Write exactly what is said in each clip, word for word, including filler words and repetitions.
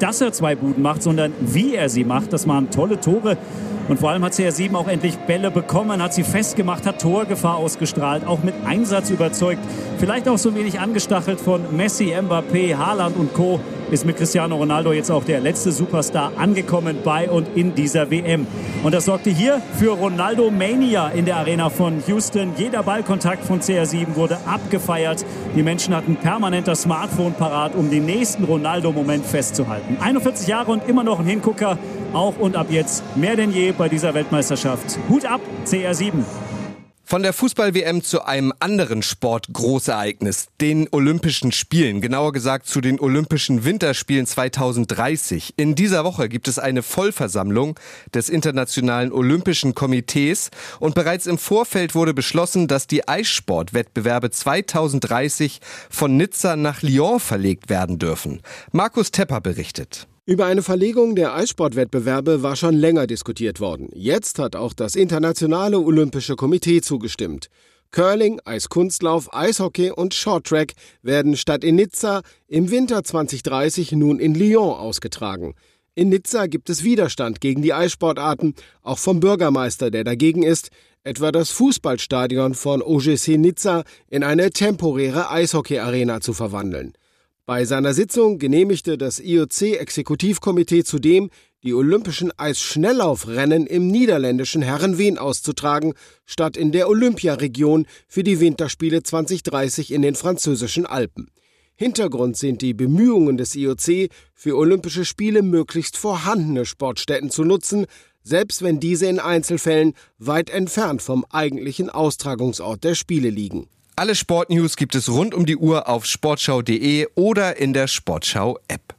dass er zwei Buden macht, sondern wie er sie macht. Das waren tolle Tore. Und vor allem hat C R sieben auch endlich Bälle bekommen, hat sie festgemacht, hat Torgefahr ausgestrahlt, auch mit Einsatz überzeugt. Vielleicht auch so ein wenig angestachelt von Messi, Mbappé, Haaland und Co. ist mit Cristiano Ronaldo jetzt auch der letzte Superstar angekommen bei und in dieser W M. Und das sorgte hier für Ronaldo Mania in der Arena von Houston. Jeder Ballkontakt von C R sieben wurde abgefeiert. Die Menschen hatten permanent das Smartphone parat, um den nächsten Ronaldo-Moment festzuhalten. einundvierzig Jahre und immer noch ein Hingucker. Auch und ab jetzt mehr denn je bei dieser Weltmeisterschaft. Hut ab, C R sieben. Von der Fußball-W M zu einem anderen Sport-Großereignis, den Olympischen Spielen, genauer gesagt zu den Olympischen Winterspielen zweitausenddreißig. In dieser Woche gibt es eine Vollversammlung des Internationalen Olympischen Komitees und bereits im Vorfeld wurde beschlossen, dass die Eissportwettbewerbe zweitausenddreißig von Nizza nach Lyon verlegt werden dürfen. Markus Tepper berichtet. Über eine Verlegung der Eissportwettbewerbe war schon länger diskutiert worden. Jetzt hat auch das Internationale Olympische Komitee zugestimmt. Curling, Eiskunstlauf, Eishockey und Shorttrack werden statt in Nizza im Winter zweitausenddreißig nun in Lyon ausgetragen. In Nizza gibt es Widerstand gegen die Eissportarten, auch vom Bürgermeister, der dagegen ist, etwa das Fußballstadion von O G C Nizza in eine temporäre Eishockey-Arena zu verwandeln. Bei seiner Sitzung genehmigte das I O C-Exekutivkomitee zudem, die olympischen Eisschnelllaufrennen im niederländischen Herrenveen auszutragen, statt in der Olympiaregion für die Winterspiele zweitausenddreißig in den französischen Alpen. Hintergrund sind die Bemühungen des I O C, für Olympische Spiele möglichst vorhandene Sportstätten zu nutzen, selbst wenn diese in Einzelfällen weit entfernt vom eigentlichen Austragungsort der Spiele liegen. Alle Sportnews gibt es rund um die Uhr auf sportschau punkt de oder in der Sportschau-App.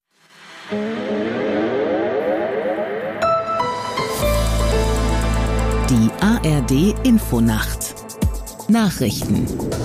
Die A R D-Infonacht. Nachrichten.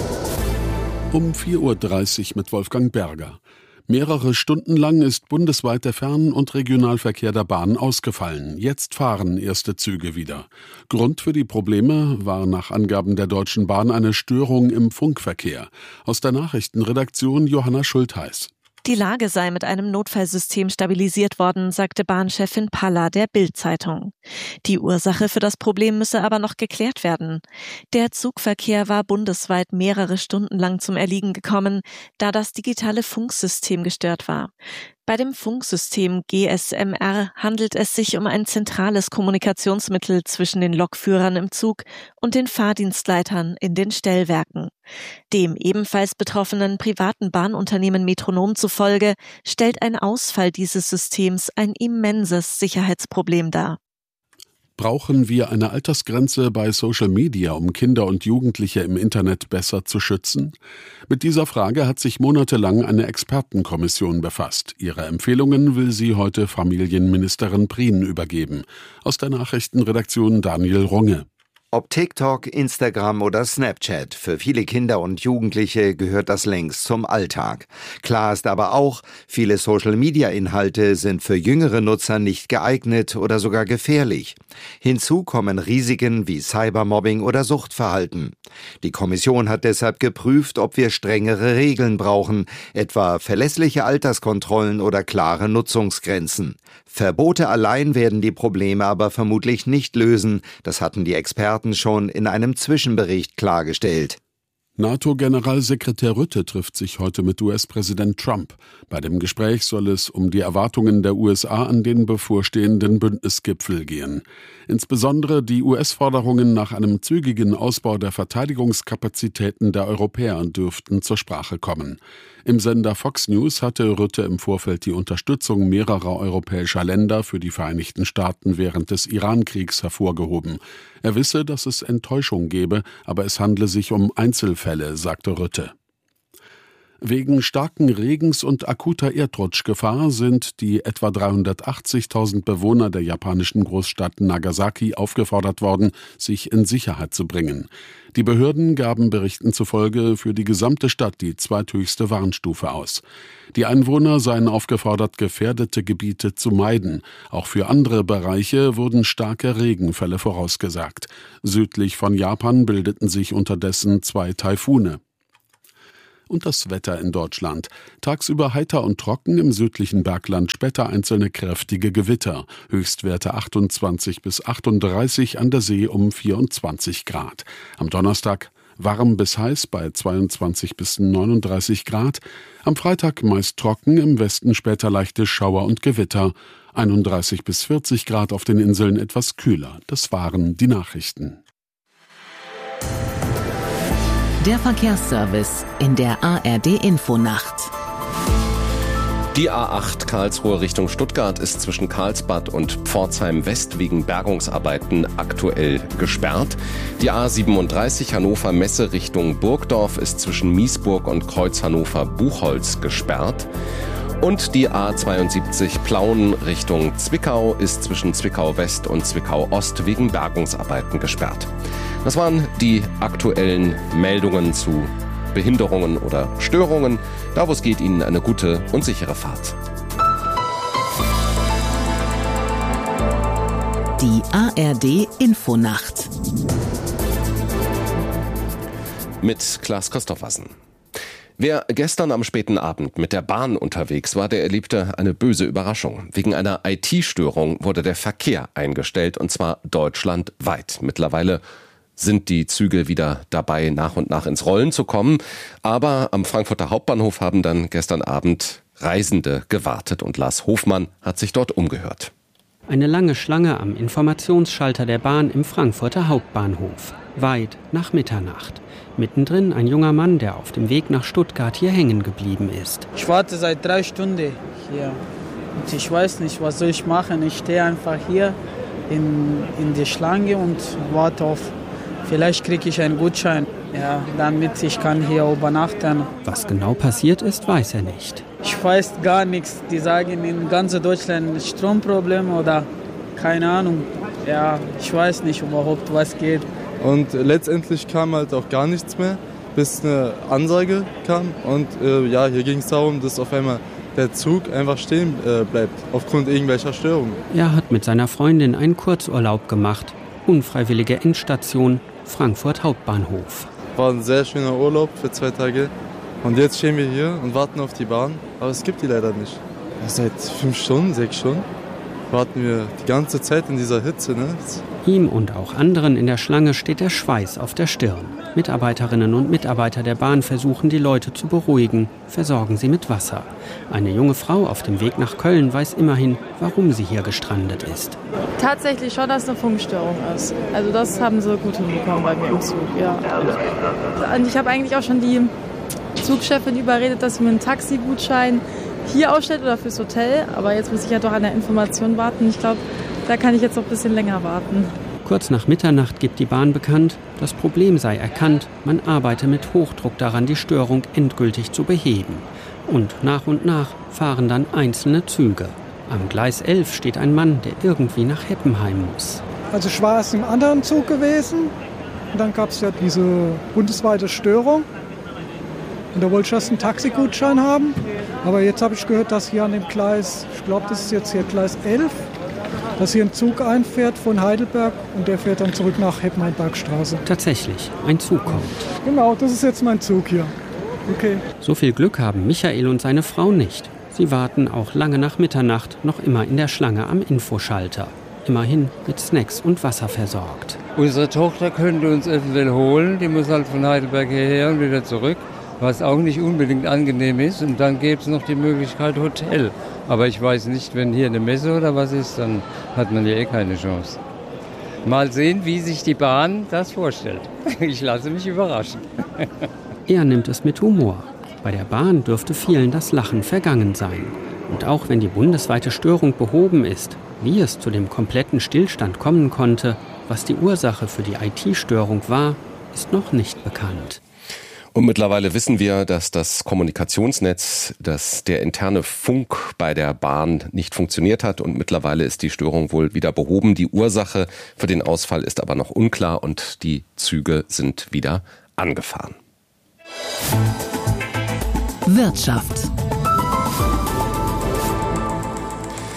Um vier Uhr dreißig mit Wolfgang Berger. Mehrere Stunden lang ist bundesweit der Fern- und Regionalverkehr der Bahn ausgefallen. Jetzt fahren erste Züge wieder. Grund für die Probleme war nach Angaben der Deutschen Bahn eine Störung im Funkverkehr. Aus der Nachrichtenredaktion Johanna Schultheiß. Die Lage sei mit einem Notfallsystem stabilisiert worden, sagte Bahnchefin Palla der Bild-Zeitung. Die Ursache für das Problem müsse aber noch geklärt werden. Der Zugverkehr war bundesweit mehrere Stunden lang zum Erliegen gekommen, da das digitale Funksystem gestört war. Bei dem Funksystem G S M R handelt es sich um ein zentrales Kommunikationsmittel zwischen den Lokführern im Zug und den Fahrdienstleitern in den Stellwerken. Dem ebenfalls betroffenen privaten Bahnunternehmen Metronom zufolge stellt ein Ausfall dieses Systems ein immenses Sicherheitsproblem dar. Brauchen wir eine Altersgrenze bei Social Media, um Kinder und Jugendliche im Internet besser zu schützen? Mit dieser Frage hat sich monatelang eine Expertenkommission befasst. Ihre Empfehlungen will sie heute Familienministerin Prien übergeben. Aus der Nachrichtenredaktion Daniel Runge. Ob TikTok, Instagram oder Snapchat, für viele Kinder und Jugendliche gehört das längst zum Alltag. Klar ist aber auch, viele Social-Media-Inhalte sind für jüngere Nutzer nicht geeignet oder sogar gefährlich. Hinzu kommen Risiken wie Cybermobbing oder Suchtverhalten. Die Kommission hat deshalb geprüft, ob wir strengere Regeln brauchen, etwa verlässliche Alterskontrollen oder klare Nutzungsgrenzen. Verbote allein werden die Probleme aber vermutlich nicht lösen, das hatten die Experten schon in einem Zwischenbericht klargestellt. NATO-Generalsekretär Rutte trifft sich heute mit U S-Präsident Trump. Bei dem Gespräch soll es um die Erwartungen der U S A an den bevorstehenden Bündnisgipfel gehen. Insbesondere die U S-Forderungen nach einem zügigen Ausbau der Verteidigungskapazitäten der Europäer dürften zur Sprache kommen. Im Sender Fox News hatte Rutte im Vorfeld die Unterstützung mehrerer europäischer Länder für die Vereinigten Staaten während des Iran-Kriegs hervorgehoben. Er wisse, dass es Enttäuschung gebe, aber es handle sich um Einzelfälle, sagte Rutte. Wegen starken Regens und akuter Erdrutschgefahr sind die etwa dreihundertachtzigtausend Bewohner der japanischen Großstadt Nagasaki aufgefordert worden, sich in Sicherheit zu bringen. Die Behörden gaben Berichten zufolge für die gesamte Stadt die zweithöchste Warnstufe aus. Die Einwohner seien aufgefordert, gefährdete Gebiete zu meiden. Auch für andere Bereiche wurden starke Regenfälle vorausgesagt. Südlich von Japan bildeten sich unterdessen zwei Taifune. Und das Wetter in Deutschland. Tagsüber heiter und trocken, im südlichen Bergland später einzelne kräftige Gewitter. Höchstwerte achtundzwanzig bis achtunddreißig, an der See um vierundzwanzig Grad. Am Donnerstag warm bis heiß bei zweiundzwanzig bis neununddreißig Grad. Am Freitag meist trocken, im Westen später leichte Schauer und Gewitter. einunddreißig bis vierzig Grad, auf den Inseln etwas kühler. Das waren die Nachrichten. Der Verkehrsservice in der A R D-Infonacht. Die A acht Karlsruhe Richtung Stuttgart ist zwischen Karlsbad und Pforzheim West wegen Bergungsarbeiten aktuell gesperrt. Die A siebenunddreißig Hannover Messe Richtung Burgdorf ist zwischen Miesburg und Kreuz Hannover Buchholz gesperrt. Und die A zweiundsiebzig Plauen Richtung Zwickau ist zwischen Zwickau West und Zwickau Ost wegen Bergungsarbeiten gesperrt. Das waren die aktuellen Meldungen zu Behinderungen oder Störungen. Da, wo es geht, Ihnen eine gute und sichere Fahrt. Die A R D-Infonacht. Mit Klaas Christoffersen. Wer gestern am späten Abend mit der Bahn unterwegs war, der erlebte eine böse Überraschung. Wegen einer I T-Störung wurde der Verkehr eingestellt, und zwar deutschlandweit. Mittlerweile sind die Züge wieder dabei, nach und nach ins Rollen zu kommen. Aber am Frankfurter Hauptbahnhof haben dann gestern Abend Reisende gewartet, und Lars Hofmann hat sich dort umgehört. Eine lange Schlange am Informationsschalter der Bahn im Frankfurter Hauptbahnhof. Weit nach Mitternacht. Mittendrin ein junger Mann, der auf dem Weg nach Stuttgart hier hängen geblieben ist. Ich warte seit drei Stunden hier. Und ich weiß nicht, was soll ich machen. Ich stehe einfach hier in, in der Schlange und warte auf, vielleicht kriege ich einen Gutschein, ja, damit ich kann hier übernachten. Was genau passiert ist, weiß er nicht. Ich weiß gar nichts. Die sagen in ganz Deutschland Stromproblem oder keine Ahnung. Ja, ich weiß nicht überhaupt, was geht. Und letztendlich kam halt auch gar nichts mehr, bis eine Ansage kam. Und äh, ja, hier ging es darum, dass auf einmal der Zug einfach stehen äh, bleibt, aufgrund irgendwelcher Störungen. Er hat mit seiner Freundin einen Kurzurlaub gemacht. Unfreiwillige Endstation, Frankfurt Hauptbahnhof. War ein sehr schöner Urlaub für zwei Tage. Und jetzt stehen wir hier und warten auf die Bahn. Aber es gibt die leider nicht. Seit fünf Stunden, sechs Stunden warten wir die ganze Zeit in dieser Hitze. Ne? Ihm und auch anderen in der Schlange steht der Schweiß auf der Stirn. Mitarbeiterinnen und Mitarbeiter der Bahn versuchen, die Leute zu beruhigen, versorgen sie mit Wasser. Eine junge Frau auf dem Weg nach Köln weiß immerhin, warum sie hier gestrandet ist. Tatsächlich schon, dass es eine Funkstörung ist. Also das haben sie gut hinbekommen bei mir im Zug, ja. Und ich habe eigentlich auch schon die Zugchefin überredet, dass sie mir einen Taxigutschein hier ausstellt oder fürs Hotel. Aber jetzt muss ich ja doch an der Information warten. Ich glaube, da kann ich jetzt noch ein bisschen länger warten. Kurz nach Mitternacht gibt die Bahn bekannt, das Problem sei erkannt. Man arbeite mit Hochdruck daran, die Störung endgültig zu beheben. Und nach und nach fahren dann einzelne Züge. Am Gleis elf steht ein Mann, der irgendwie nach Heppenheim muss. Also ich war erst im anderen Zug gewesen und dann gab es ja diese bundesweite Störung. Und da wollte ich erst einen Taxigutschein haben. Aber jetzt habe ich gehört, dass hier an dem Gleis, ich glaube, das ist jetzt hier Gleis elf, dass hier ein Zug einfährt von Heidelberg und der fährt dann zurück nach Heppenheim-Bergstraße. Tatsächlich, ein Zug kommt. Genau, das ist jetzt mein Zug hier. Okay. So viel Glück haben Michael und seine Frau nicht. Sie warten auch lange nach Mitternacht noch immer in der Schlange am Infoschalter. Immerhin mit Snacks und Wasser versorgt. Unsere Tochter könnte uns eventuell holen. Die muss halt von Heidelberg hierher und wieder zurück. Was auch nicht unbedingt angenehm ist. Und dann gäbe es noch die Möglichkeit Hotel. Aber ich weiß nicht, wenn hier eine Messe oder was ist, dann hat man ja eh keine Chance. Mal sehen, wie sich die Bahn das vorstellt. Ich lasse mich überraschen. Er nimmt es mit Humor. Bei der Bahn dürfte vielen das Lachen vergangen sein. Und auch wenn die bundesweite Störung behoben ist, wie es zu dem kompletten Stillstand kommen konnte, was die Ursache für die I T-Störung war, ist noch nicht bekannt. Und mittlerweile wissen wir, dass das Kommunikationsnetz, dass der interne Funk bei der Bahn nicht funktioniert hat. Und mittlerweile ist die Störung wohl wieder behoben. Die Ursache für den Ausfall ist aber noch unklar und die Züge sind wieder angefahren. Wirtschaft.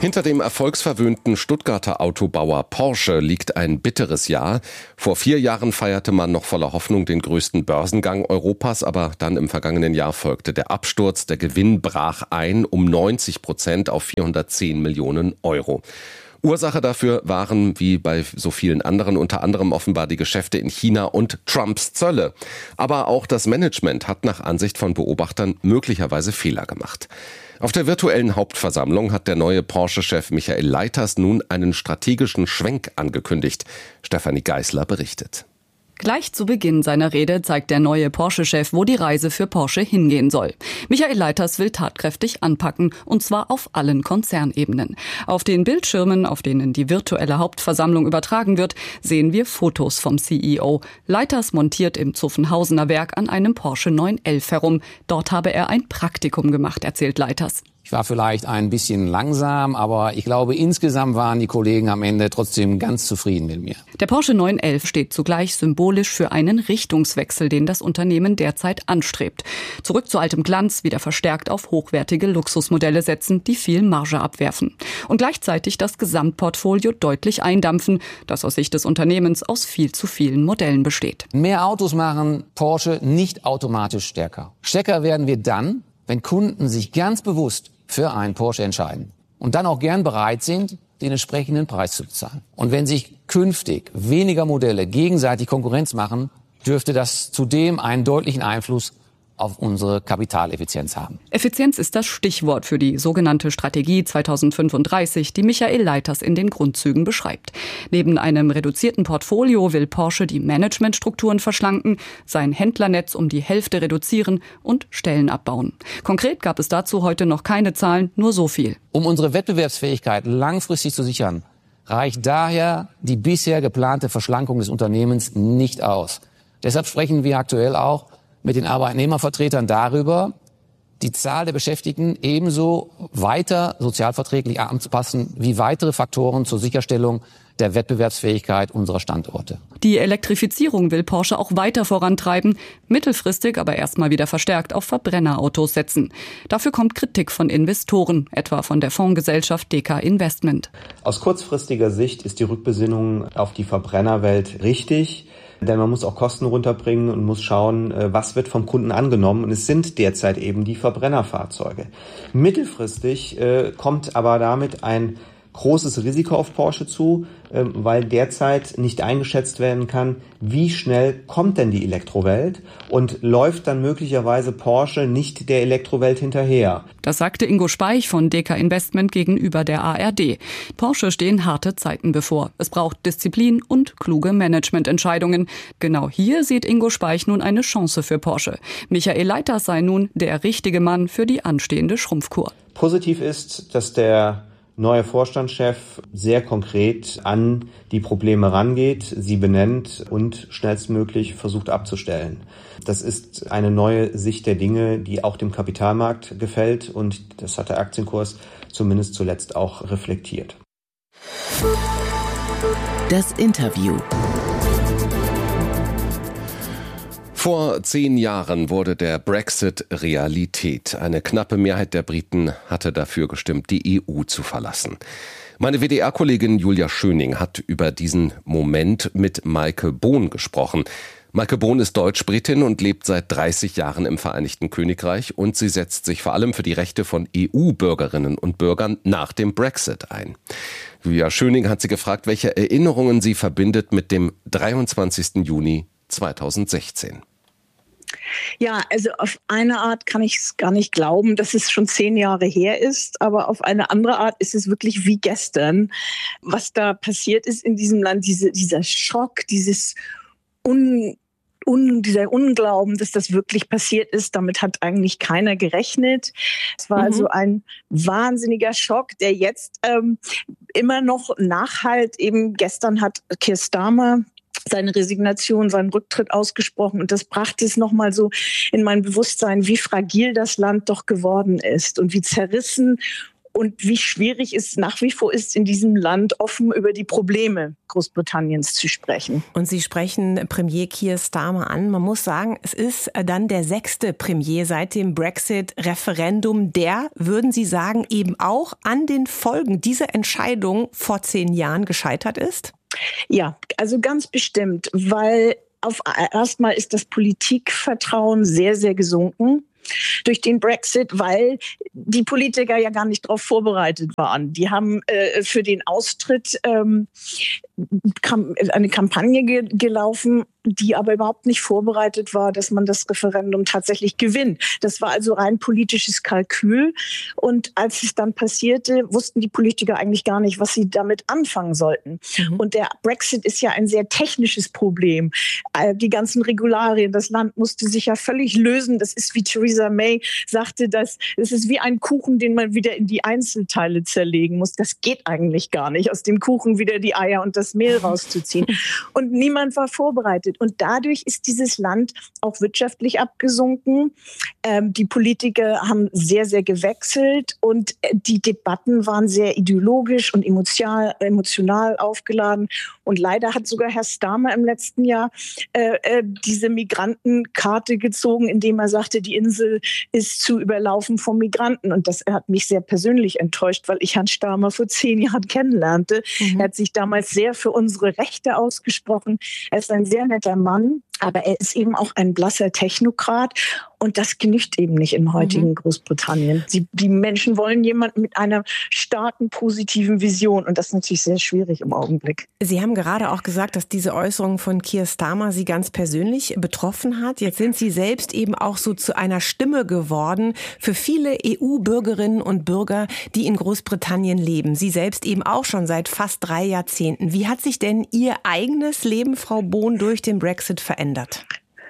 Hinter dem erfolgsverwöhnten Stuttgarter Autobauer Porsche liegt ein bitteres Jahr. Vor vier Jahren feierte man noch voller Hoffnung den größten Börsengang Europas, aber dann im vergangenen Jahr folgte der Absturz. Der Gewinn brach ein um neunzig Prozent auf vierhundertzehn Millionen Euro. Ursache dafür waren, wie bei so vielen anderen, unter anderem offenbar die Geschäfte in China und Trumps Zölle. Aber auch das Management hat nach Ansicht von Beobachtern möglicherweise Fehler gemacht. Auf der virtuellen Hauptversammlung hat der neue Porsche-Chef Michael Leiters nun einen strategischen Schwenk angekündigt. Stefanie Geisler berichtet. Gleich zu Beginn seiner Rede zeigt der neue Porsche-Chef, wo die Reise für Porsche hingehen soll. Michael Leiters will tatkräftig anpacken, und zwar auf allen Konzernebenen. Auf den Bildschirmen, auf denen die virtuelle Hauptversammlung übertragen wird, sehen wir Fotos vom C E O. Leiters montiert im Zuffenhausener Werk an einem Porsche neun elf herum. Dort habe er ein Praktikum gemacht, erzählt Leiters. Ich war vielleicht ein bisschen langsam, aber ich glaube, insgesamt waren die Kollegen am Ende trotzdem ganz zufrieden mit mir. Der Porsche neun elf steht zugleich symbolisch für einen Richtungswechsel, den das Unternehmen derzeit anstrebt. Zurück zu altem Glanz, wieder verstärkt auf hochwertige Luxusmodelle setzen, die viel Marge abwerfen. Und gleichzeitig das Gesamtportfolio deutlich eindampfen, das aus Sicht des Unternehmens aus viel zu vielen Modellen besteht. Mehr Autos machen Porsche nicht automatisch stärker. Stärker werden wir dann, wenn Kunden sich ganz bewusst für einen Porsche entscheiden und dann auch gern bereit sind, den entsprechenden Preis zu bezahlen. Und wenn sich künftig weniger Modelle gegenseitig Konkurrenz machen, dürfte das zudem einen deutlichen Einfluss auf unsere Kapitaleffizienz haben. Effizienz ist das Stichwort für die sogenannte Strategie zweitausendfünfunddreißig, die Michael Leiters in den Grundzügen beschreibt. Neben einem reduzierten Portfolio will Porsche die Managementstrukturen verschlanken, sein Händlernetz um die Hälfte reduzieren und Stellen abbauen. Konkret gab es dazu heute noch keine Zahlen, nur so viel. Um unsere Wettbewerbsfähigkeit langfristig zu sichern, reicht daher die bisher geplante Verschlankung des Unternehmens nicht aus. Deshalb sprechen wir aktuell auch mit den Arbeitnehmervertretern darüber, die Zahl der Beschäftigten ebenso weiter sozialverträglich anzupassen wie weitere Faktoren zur Sicherstellung der Wettbewerbsfähigkeit unserer Standorte. Die Elektrifizierung will Porsche auch weiter vorantreiben, mittelfristig aber erstmal wieder verstärkt auf Verbrennerautos setzen. Dafür kommt Kritik von Investoren, etwa von der Fondsgesellschaft Deka Investment. Aus kurzfristiger Sicht ist die Rückbesinnung auf die Verbrennerwelt richtig. Denn man muss auch Kosten runterbringen und muss schauen, was wird vom Kunden angenommen. Und es sind derzeit eben die Verbrennerfahrzeuge. Mittelfristig äh, kommt aber damit ein großes Risiko auf Porsche zu, äh, weil derzeit nicht eingeschätzt werden kann, wie schnell kommt denn die Elektrowelt und läuft dann möglicherweise Porsche nicht der Elektrowelt hinterher. Das sagte Ingo Speich von Deka Investment gegenüber der A R D. Porsche stehen harte Zeiten bevor. Es braucht Disziplin und kluge Managemententscheidungen. Genau hier sieht Ingo Speich nun eine Chance für Porsche. Michael Leiters sei nun der richtige Mann für die anstehende Schrumpfkur. Positiv ist, dass der neue Vorstandschef sehr konkret an die Probleme rangeht, sie benennt und schnellstmöglich versucht abzustellen. Das ist eine neue Sicht der Dinge, die auch dem Kapitalmarkt gefällt, und das hat der Aktienkurs zumindest zuletzt auch reflektiert. Das Interview. Vor zehn Jahren wurde der Brexit Realität. Eine knappe Mehrheit der Briten hatte dafür gestimmt, die E U zu verlassen. Meine W D R-Kollegin Julia Schöning hat über diesen Moment mit Maike Bohn gesprochen. Maike Bohn ist Deutsch-Britin und lebt seit dreißig Jahren im Vereinigten Königreich, und sie setzt sich vor allem für die Rechte von E U-Bürgerinnen und Bürgern nach dem Brexit ein. Julia Schöning hat sie gefragt, welche Erinnerungen sie verbindet mit dem dreiundzwanzigsten Juni zweitausendsechzehn. Ja, also auf eine Art kann ich es gar nicht glauben, dass es schon zehn Jahre her ist, aber auf eine andere Art ist es wirklich wie gestern. Was da passiert ist in diesem Land, diese, dieser Schock, dieses Un, un, dieser Unglauben, dass das wirklich passiert ist, damit hat eigentlich keiner gerechnet. Es war mhm. also ein wahnsinniger Schock, der jetzt ähm, immer noch nachhalt. Eben gestern hat Keir Starmer seine Resignation, seinen Rücktritt ausgesprochen. Und das brachte es nochmal so in mein Bewusstsein, wie fragil das Land doch geworden ist und wie zerrissen und wie schwierig es nach wie vor ist, in diesem Land offen über die Probleme Großbritanniens zu sprechen. Und Sie sprechen Premier Keir Starmer an. Man muss sagen, es ist dann der sechste Premier seit dem Brexit-Referendum, der, würden Sie sagen, eben auch an den Folgen dieser Entscheidung vor zehn Jahren gescheitert ist? Ja, also ganz bestimmt, weil auf erstmal ist das Politikvertrauen sehr, sehr gesunken durch den Brexit, weil die Politiker ja gar nicht darauf vorbereitet waren. Die haben äh, für den Austritt ähm, kam, eine Kampagne ge- gelaufen, die aber überhaupt nicht vorbereitet war, dass man das Referendum tatsächlich gewinnt. Das war also rein politisches Kalkül. Und als es dann passierte, wussten die Politiker eigentlich gar nicht, was sie damit anfangen sollten. Mhm. Und der Brexit ist ja ein sehr technisches Problem. Die ganzen Regularien, das Land musste sich ja völlig lösen. Das ist, wie Theresa May sagte, das, das ist wie ein Kuchen, den man wieder in die Einzelteile zerlegen muss. Das geht eigentlich gar nicht, aus dem Kuchen wieder die Eier und das Mehl rauszuziehen. Und niemand war vorbereitet. Und dadurch ist dieses Land auch wirtschaftlich abgesunken. Ähm, die Politiker haben sehr, sehr gewechselt und die Debatten waren sehr ideologisch und emotional, emotional aufgeladen. Und leider hat sogar Herr Starmer im letzten Jahr äh, äh, diese Migrantenkarte gezogen, indem er sagte, die Insel ist zu überlaufen von Migranten. Und das hat mich sehr persönlich enttäuscht, weil ich Herrn Starmer vor zehn Jahren kennenlernte. Mhm. Er hat sich damals sehr für unsere Rechte ausgesprochen. Er ist ein sehr netter Mann, aber er ist eben auch ein blasser Technokrat. Und das genügt eben nicht im heutigen mhm. Großbritannien. Sie, die Menschen wollen jemanden mit einer starken, positiven Vision. Und das ist natürlich sehr schwierig im Augenblick. Sie haben gerade auch gesagt, dass diese Äußerung von Keir Starmer Sie ganz persönlich betroffen hat. Jetzt sind Sie selbst eben auch so zu einer Stimme geworden für viele E U-Bürgerinnen und Bürger, die in Großbritannien leben. Sie selbst eben auch schon seit fast drei Jahrzehnten. Wie hat sich denn Ihr eigenes Leben, Frau Bohn, durch den Brexit verändert?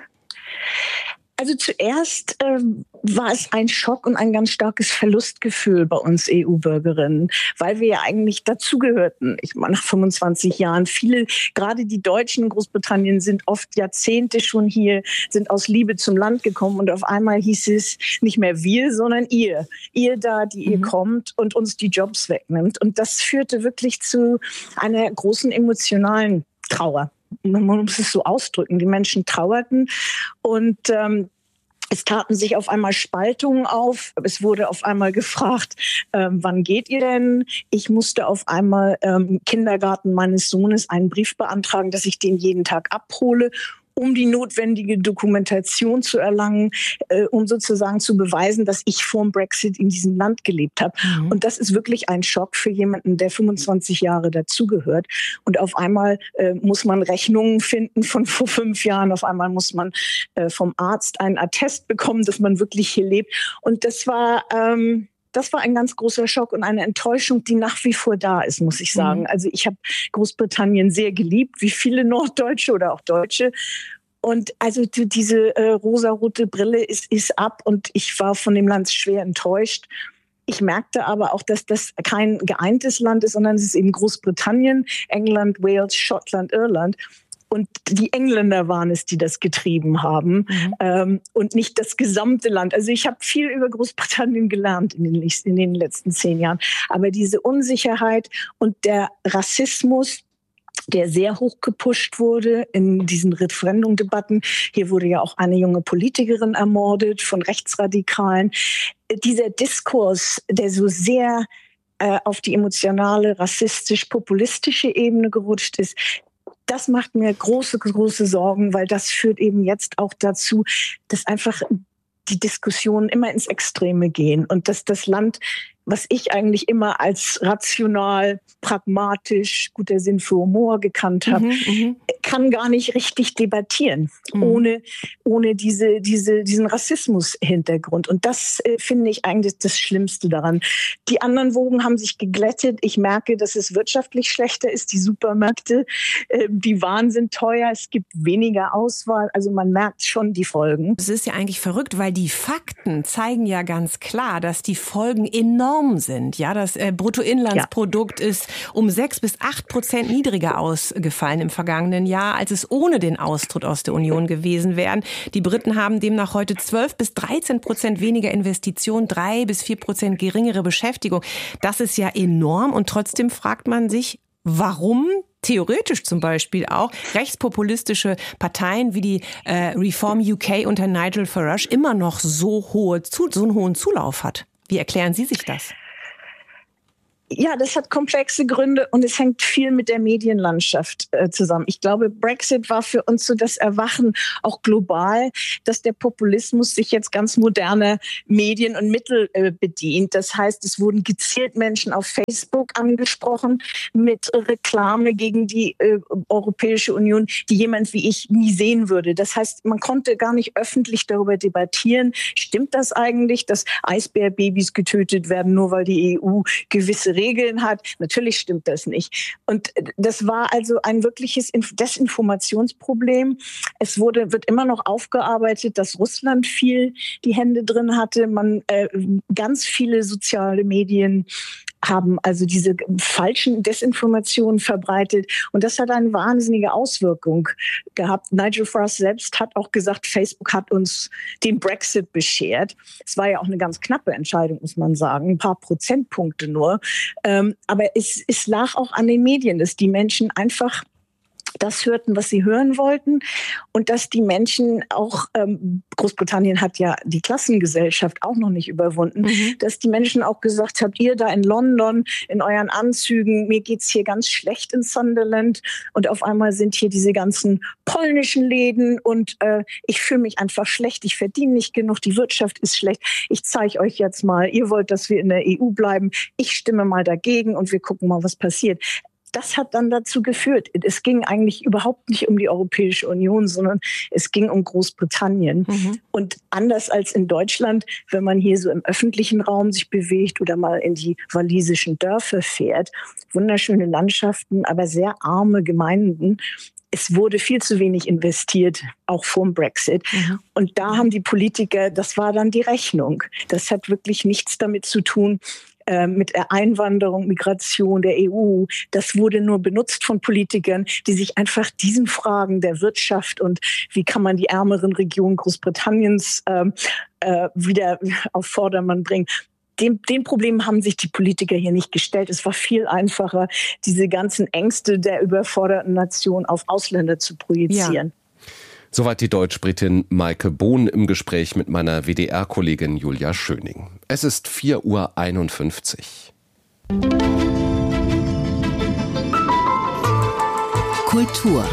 Also zuerst ähm, war es ein Schock und ein ganz starkes Verlustgefühl bei uns E U-Bürgerinnen, weil wir ja eigentlich dazugehörten. Ich meine, nach fünfundzwanzig Jahren, viele, gerade die Deutschen in Großbritannien sind oft Jahrzehnte schon hier, sind aus Liebe zum Land gekommen und auf einmal hieß es nicht mehr wir, sondern ihr. Ihr da, die mhm. ihr kommt und uns die Jobs wegnimmt. Und das führte wirklich zu einer großen emotionalen Trauer. Man muss es so ausdrücken, die Menschen trauerten und ähm, es taten sich auf einmal Spaltungen auf. Es wurde auf einmal gefragt, ähm, wann geht ihr denn? Ich musste auf einmal im ähm, Kindergarten meines Sohnes einen Brief beantragen, dass ich den jeden Tag abhole, um die notwendige Dokumentation zu erlangen, äh, um sozusagen zu beweisen, dass ich vor dem Brexit in diesem Land gelebt habe. Mhm. Und das ist wirklich ein Schock für jemanden, der fünfundzwanzig Jahre dazugehört. Und auf einmal äh, muss man Rechnungen finden von vor fünf Jahren. Auf einmal muss man äh, vom Arzt einen Attest bekommen, dass man wirklich hier lebt. Und das war... Ähm, Das war ein ganz großer Schock und eine Enttäuschung, die nach wie vor da ist, muss ich sagen. Mhm. Also ich habe Großbritannien sehr geliebt, wie viele Norddeutsche oder auch Deutsche. Und also diese äh, rosarote Brille ist, ist ab und ich war von dem Land schwer enttäuscht. Ich merkte aber auch, dass das kein geeintes Land ist, sondern es ist eben Großbritannien, England, Wales, Schottland, Irland. Und die Engländer waren es, die das getrieben haben mhm. ähm, und nicht das gesamte Land. Also ich habe viel über Großbritannien gelernt in den, in den letzten zehn Jahren. Aber diese Unsicherheit und der Rassismus, der sehr hoch gepusht wurde in diesen Referendumdebatten. Hier wurde ja auch eine junge Politikerin ermordet von Rechtsradikalen. Dieser Diskurs, der so sehr äh, auf die emotionale, rassistisch-populistische Ebene gerutscht ist, das macht mir große, große Sorgen, weil das führt eben jetzt auch dazu, dass einfach die Diskussionen immer ins Extreme gehen und dass das Land, was ich eigentlich immer als rational, pragmatisch, guter Sinn für Humor gekannt habe, mhm, kann gar nicht richtig debattieren, mhm. ohne, ohne diese, diese, diesen Rassismus-Hintergrund. Und das äh, finde ich eigentlich das Schlimmste daran. Die anderen Wogen haben sich geglättet. Ich merke, dass es wirtschaftlich schlechter ist. Die Supermärkte, äh, die Waren sind teuer. Es gibt weniger Auswahl. Also man merkt schon die Folgen. Es ist ja eigentlich verrückt, weil die Fakten zeigen ja ganz klar, dass die Folgen enorm enorm sind. Ja, das äh, Bruttoinlandsprodukt ja. ist um sechs bis acht Prozent niedriger ausgefallen im vergangenen Jahr, als es ohne den Austritt aus der Union gewesen wäre. Die Briten haben demnach heute zwölf bis dreizehn Prozent weniger Investitionen, drei bis vier Prozent geringere Beschäftigung. Das ist ja enorm und trotzdem fragt man sich, warum theoretisch zum Beispiel auch rechtspopulistische Parteien wie die äh, Reform U K unter Nigel Farage immer noch so hohe, so einen hohen Zulauf hat. Wie erklären Sie sich das? Ja, das hat komplexe Gründe und es hängt viel mit der Medienlandschaft äh, zusammen. Ich glaube, Brexit war für uns so das Erwachen, auch global, dass der Populismus sich jetzt ganz moderne Medien und Mittel äh, bedient. Das heißt, es wurden gezielt Menschen auf Facebook angesprochen mit Reklame gegen die äh, Europäische Union, die jemand wie ich nie sehen würde. Das heißt, man konnte gar nicht öffentlich darüber debattieren. Stimmt das eigentlich, dass Eisbärbabys getötet werden, nur weil die E U gewisse Regeln hat? Natürlich stimmt das nicht. Und das war also ein wirkliches Desinformationsproblem. Es wurde, wird immer noch aufgearbeitet, dass Russland viel die Hände drin hatte. Man, äh, ganz viele soziale Medien haben also diese falschen Desinformationen verbreitet. Und das hat eine wahnsinnige Auswirkung gehabt. Nigel Farage selbst hat auch gesagt, Facebook hat uns den Brexit beschert. Es war ja auch eine ganz knappe Entscheidung, muss man sagen. Ein paar Prozentpunkte nur. Ähm, aber es, es lag auch an den Medien, dass die Menschen einfach das hörten, was sie hören wollten und dass die Menschen auch, ähm, Großbritannien hat ja die Klassengesellschaft auch noch nicht überwunden, mhm. dass die Menschen auch gesagt haben, ihr da in London in euren Anzügen, mir geht's hier ganz schlecht in Sunderland und auf einmal sind hier diese ganzen polnischen Läden und äh, ich fühle mich einfach schlecht, ich verdiene nicht genug, die Wirtschaft ist schlecht, ich zeige euch jetzt mal, ihr wollt, dass wir in der E U bleiben, ich stimme mal dagegen und wir gucken mal, was passiert. Das hat dann dazu geführt. Es ging eigentlich überhaupt nicht um die Europäische Union, sondern es ging um Großbritannien. Mhm. Und anders als in Deutschland, wenn man hier so im öffentlichen Raum sich bewegt oder mal in die walisischen Dörfer fährt, wunderschöne Landschaften, aber sehr arme Gemeinden. Es wurde viel zu wenig investiert, auch vor dem Brexit. Mhm. Und da haben die Politiker, das war dann die Rechnung. Das hat wirklich nichts damit zu tun, mit der Einwanderung, Migration der E U. Das wurde nur benutzt von Politikern, die sich einfach diesen Fragen der Wirtschaft und wie kann man die ärmeren Regionen Großbritanniens äh, äh, wieder auf Vordermann bringen. Dem, dem Problem haben sich die Politiker hier nicht gestellt. Es war viel einfacher, diese ganzen Ängste der überforderten Nation auf Ausländer zu projizieren. Ja. Soweit die Deutsch-Britin Maike Bohn im Gespräch mit meiner W D R-Kollegin Julia Schöning. Es ist vier Uhr einundfünfzig. Kultur.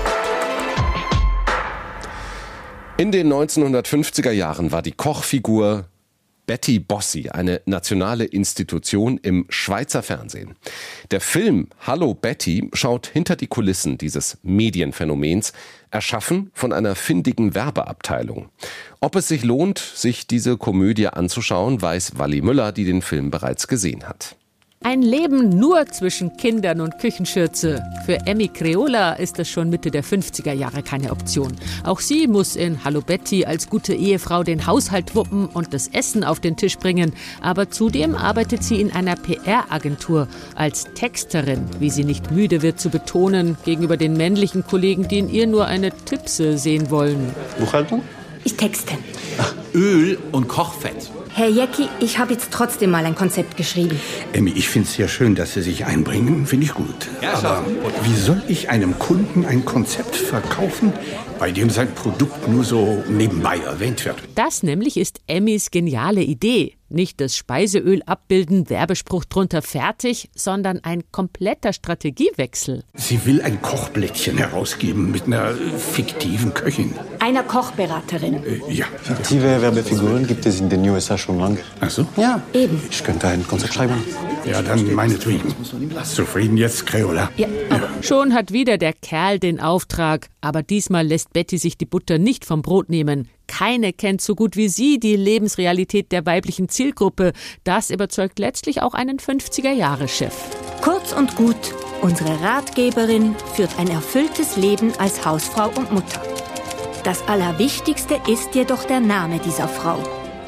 In den neunzehnhundertfünfziger Jahren war die Kochfigur Betty Bossi eine nationale Institution im Schweizer Fernsehen. Der Film Hallo Betty schaut hinter die Kulissen dieses Medienphänomens, erschaffen von einer findigen Werbeabteilung. Ob es sich lohnt, sich diese Komödie anzuschauen, weiß Walli Müller, die den Film bereits gesehen hat. Ein Leben nur zwischen Kindern und Küchenschürze. Für Emmy Creola ist das schon Mitte der fünfziger Jahre keine Option. Auch sie muss in Hallo Betty als gute Ehefrau den Haushalt wuppen und das Essen auf den Tisch bringen. Aber zudem arbeitet sie in einer P R-Agentur als Texterin, wie sie nicht müde wird zu betonen, gegenüber den männlichen Kollegen, die in ihr nur eine Tipse sehen wollen. Buchhaltung? Ich texte. Ach, Öl und Kochfett. Herr Jäcki, ich habe jetzt trotzdem mal ein Konzept geschrieben. Emmy, ich finde es ja schön, dass Sie sich einbringen. Finde ich gut. Ja, aber wie soll ich einem Kunden ein Konzept verkaufen, bei dem sein Produkt nur so nebenbei erwähnt wird? Das nämlich ist Emmys geniale Idee. Nicht das Speiseöl abbilden, Werbespruch drunter fertig, sondern ein kompletter Strategiewechsel. Sie will ein Kochblättchen herausgeben mit einer fiktiven Köchin. Einer Kochberaterin. Äh, ja. Fiktive Werbefiguren gibt es in den U S A schon lange. Ach so? Ja, eben. Ich könnte ein Konzept schreiben. Ja, dann meinetwegen. Zufrieden jetzt, Creola? Ja. ja. Schon hat wieder der Kerl den Auftrag, aber diesmal lässt Betty sich die Butter nicht vom Brot nehmen. Keine kennt so gut wie sie die Lebensrealität der weiblichen Zielgruppe. Das überzeugt letztlich auch einen fünfziger-Jahre-Chef. Kurz und gut, unsere Ratgeberin führt ein erfülltes Leben als Hausfrau und Mutter. Das Allerwichtigste ist jedoch der Name dieser Frau.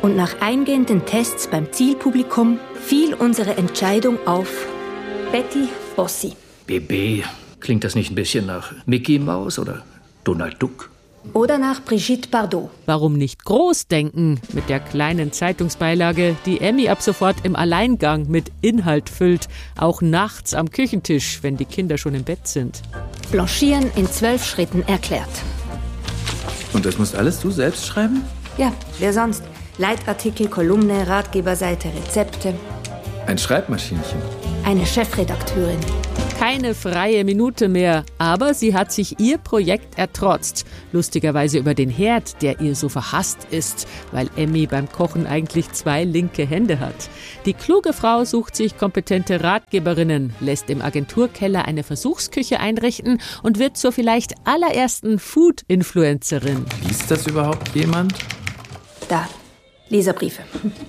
Und nach eingehenden Tests beim Zielpublikum fiel unsere Entscheidung auf Betty Bossi. B B, klingt das nicht ein bisschen nach Mickey Mouse oder Donald Duck? Oder nach Brigitte Bardot. Warum nicht groß denken mit der kleinen Zeitungsbeilage, die Emmy ab sofort im Alleingang mit Inhalt füllt, auch nachts am Küchentisch, wenn die Kinder schon im Bett sind. Blanchieren in zwölf Schritten erklärt. Und das musst alles du selbst schreiben? Ja, wer sonst? Leitartikel, Kolumne, Ratgeberseite, Rezepte. Ein Schreibmaschinchen. Eine Chefredakteurin. Keine freie Minute mehr, aber sie hat sich ihr Projekt ertrotzt. Lustigerweise über den Herd, der ihr so verhasst ist, weil Emmy beim Kochen eigentlich zwei linke Hände hat. Die kluge Frau sucht sich kompetente Ratgeberinnen, lässt im Agenturkeller eine Versuchsküche einrichten und wird zur vielleicht allerersten Food-Influencerin. Liest das überhaupt jemand? Da, Leserbriefe.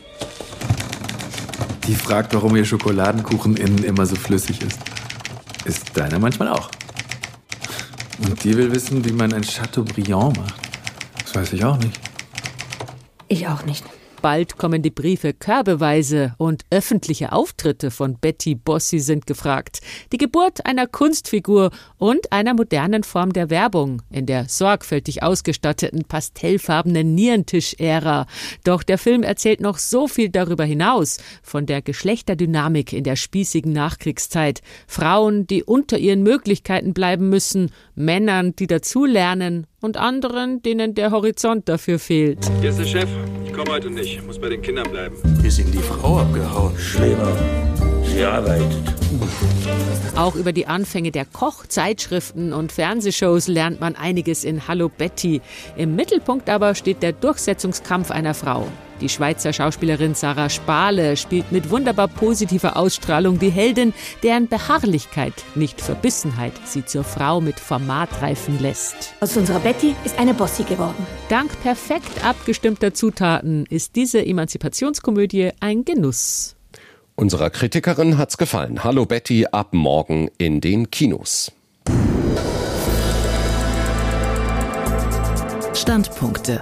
Die fragt, warum ihr Schokoladenkuchen innen immer so flüssig ist. Ist deiner manchmal auch. Und die will wissen, wie man ein Chateaubriand macht. Das weiß ich auch nicht. Ich auch nicht. Bald kommen die Briefe körbeweise und öffentliche Auftritte von Betty Bossi sind gefragt. Die Geburt einer Kunstfigur und einer modernen Form der Werbung in der sorgfältig ausgestatteten pastellfarbenen Nierentisch-Ära. Doch der Film erzählt noch so viel darüber hinaus, von der Geschlechterdynamik in der spießigen Nachkriegszeit. Frauen, die unter ihren Möglichkeiten bleiben müssen, Männern, die dazulernen und anderen, denen der Horizont dafür fehlt. Hier ist der Chef. Ich komme heute nicht. Ich muss bei den Kindern bleiben. Hier ist ihm die Frau abgehauen. Schlimmer. Sie arbeitet. Auch über die Anfänge der Kochzeitschriften und Fernsehshows lernt man einiges in Hallo Betty. Im Mittelpunkt aber steht der Durchsetzungskampf einer Frau. Die Schweizer Schauspielerin Sarah Spahle spielt mit wunderbar positiver Ausstrahlung die Heldin, deren Beharrlichkeit, nicht Verbissenheit, sie zur Frau mit Format reifen lässt. Aus unserer Betty ist eine Bossi geworden. Dank perfekt abgestimmter Zutaten ist diese Emanzipationskomödie ein Genuss. Unserer Kritikerin hat's gefallen. Hallo Betty ab morgen in den Kinos. Standpunkte.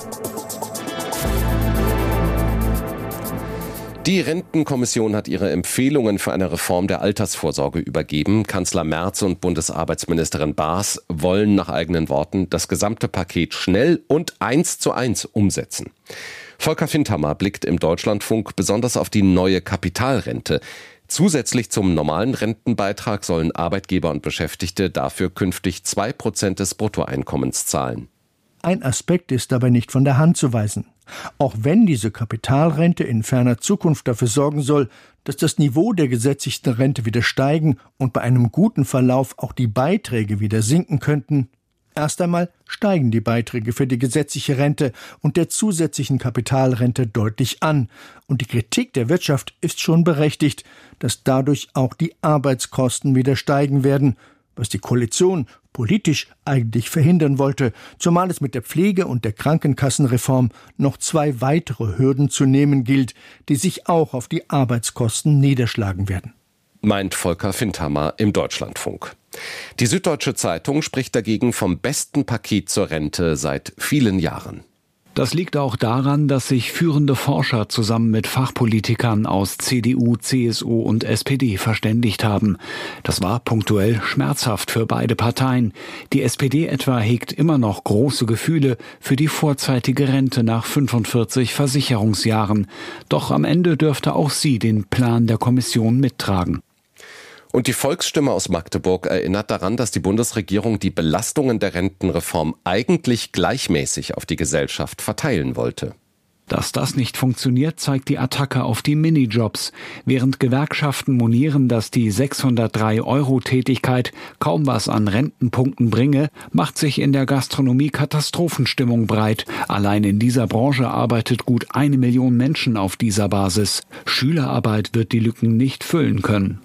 Die Rentenkommission hat ihre Empfehlungen für eine Reform der Altersvorsorge übergeben. Kanzler Merz und Bundesarbeitsministerin Baas wollen nach eigenen Worten das gesamte Paket schnell und eins zu eins umsetzen. Volker Findhammer blickt im Deutschlandfunk besonders auf die neue Kapitalrente. Zusätzlich zum normalen Rentenbeitrag sollen Arbeitgeber und Beschäftigte dafür künftig zwei Prozent des Bruttoeinkommens zahlen. Ein Aspekt ist dabei nicht von der Hand zu weisen. Auch wenn diese Kapitalrente in ferner Zukunft dafür sorgen soll, dass das Niveau der gesetzlichen Rente wieder steigen und bei einem guten Verlauf auch die Beiträge wieder sinken könnten, erst einmal steigen die Beiträge für die gesetzliche Rente und der zusätzlichen Kapitalrente deutlich an. Und die Kritik der Wirtschaft ist schon berechtigt, dass dadurch auch die Arbeitskosten wieder steigen werden, was die Koalition politisch eigentlich verhindern wollte, zumal es mit der Pflege- und der Krankenkassenreform noch zwei weitere Hürden zu nehmen gilt, die sich auch auf die Arbeitskosten niederschlagen werden. Meint Volker Findhammer im Deutschlandfunk. Die Süddeutsche Zeitung spricht dagegen vom besten Paket zur Rente seit vielen Jahren. Das liegt auch daran, dass sich führende Forscher zusammen mit Fachpolitikern aus C D U, C S U und S P D verständigt haben. Das war punktuell schmerzhaft für beide Parteien. Die S P D etwa hegt immer noch große Gefühle für die vorzeitige Rente nach fünfundvierzig Versicherungsjahren. Doch am Ende dürfte auch sie den Plan der Kommission mittragen. Und die Volksstimme aus Magdeburg erinnert daran, dass die Bundesregierung die Belastungen der Rentenreform eigentlich gleichmäßig auf die Gesellschaft verteilen wollte. Dass das nicht funktioniert, zeigt die Attacke auf die Minijobs. Während Gewerkschaften monieren, dass die sechshundertdrei Euro Tätigkeit kaum was an Rentenpunkten bringe, macht sich in der Gastronomie Katastrophenstimmung breit. Allein in dieser Branche arbeitet gut eine Million Menschen auf dieser Basis. Schülerarbeit wird die Lücken nicht füllen können.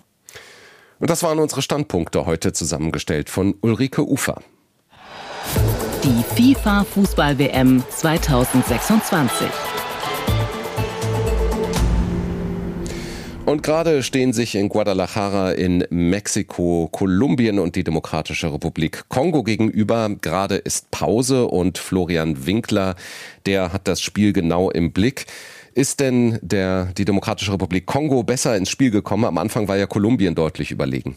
Und das waren unsere Standpunkte, heute zusammengestellt von Ulrike Ufer. Die FIFA-Fußball-W M zweitausendsechsundzwanzig. Und gerade stehen sich in Guadalajara in Mexiko Kolumbien und die Demokratische Republik Kongo gegenüber. Gerade ist Pause und Florian Winkler, der hat das Spiel genau im Blick. Ist denn der, die Demokratische Republik Kongo besser ins Spiel gekommen? Am Anfang war ja Kolumbien deutlich überlegen.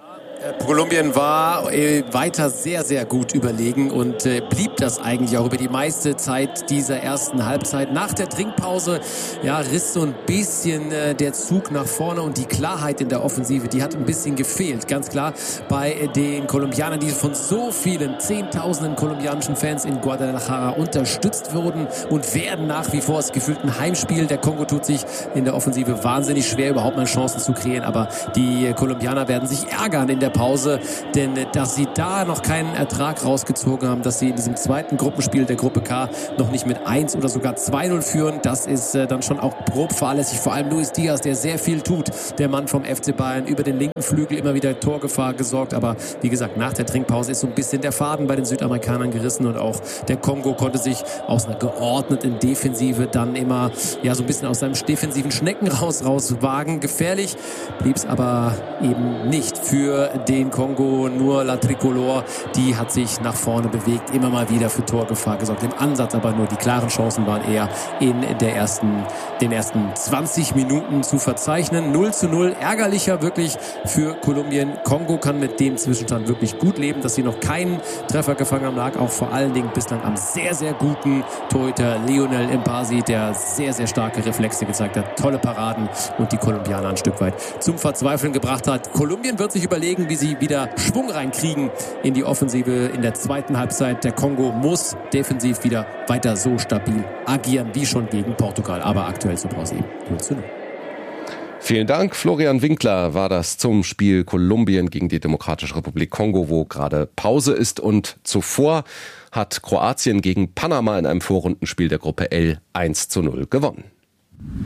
Kolumbien war äh, weiter sehr, sehr gut überlegen und äh, blieb das eigentlich auch über die meiste Zeit dieser ersten Halbzeit. Nach der Trinkpause ja, riss so ein bisschen äh, der Zug nach vorne und die Klarheit in der Offensive, die hat ein bisschen gefehlt. Ganz klar bei äh, den Kolumbianern, die von so vielen zehntausenden kolumbianischen Fans in Guadalajara unterstützt wurden und werden nach wie vor. Es gefühlt ein Heimspiel. Der Kongo tut sich in der Offensive wahnsinnig schwer, überhaupt mal Chancen zu kreieren. Aber die äh, Kolumbianer werden sich ärgern in der Pause, denn dass sie da noch keinen Ertrag rausgezogen haben, dass sie in diesem zweiten Gruppenspiel der Gruppe K noch nicht mit eins oder sogar zwei null führen, das ist äh, dann schon auch grob fahrlässig. Vor allem Luis Diaz, der sehr viel tut, der Mann vom F C Bayern, über den linken Flügel immer wieder Torgefahr gesorgt, aber wie gesagt, nach der Trinkpause ist so ein bisschen der Faden bei den Südamerikanern gerissen und auch der Kongo konnte sich aus einer geordneten Defensive dann immer ja so ein bisschen aus seinem defensiven Schneckenhaus rauswagen. Gefährlich blieb es aber eben nicht für den Kongo, nur La Tricolore, die hat sich nach vorne bewegt, immer mal wieder für Torgefahr gesorgt. Im Ansatz aber nur die klaren Chancen waren eher in der ersten, den ersten zwanzig Minuten zu verzeichnen. null zu null, ärgerlicher wirklich für Kolumbien. Kongo kann mit dem Zwischenstand wirklich gut leben, dass sie noch keinen Treffer gefangen haben, lag auch vor allen Dingen bislang am sehr, sehr guten Torhüter Lionel Mpasi, der sehr, sehr starke Reflexe gezeigt hat, tolle Paraden und die Kolumbianer ein Stück weit zum Verzweifeln gebracht hat. Kolumbien wird sich überlegen, wie sie wieder Schwung reinkriegen in die Offensive in der zweiten Halbzeit. Der Kongo muss defensiv wieder weiter so stabil agieren wie schon gegen Portugal, aber aktuell zur Pause eben null zu null. Vielen Dank. Florian Winkler war das zum Spiel Kolumbien gegen die Demokratische Republik Kongo, wo gerade Pause ist. Und zuvor hat Kroatien gegen Panama in einem Vorrundenspiel der Gruppe L eins zu null gewonnen.